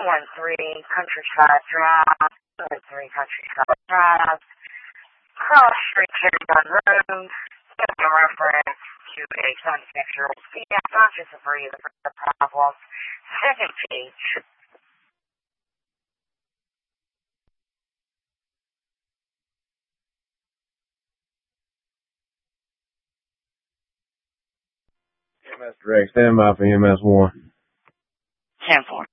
213 Countryside Drive, 213 Countryside Drive, Cross Street, Cherryburn Road, in reference to a 76-year-old female conscious of breathing problems. Second page. EMS direct, stand by for EMS 1. 10-4.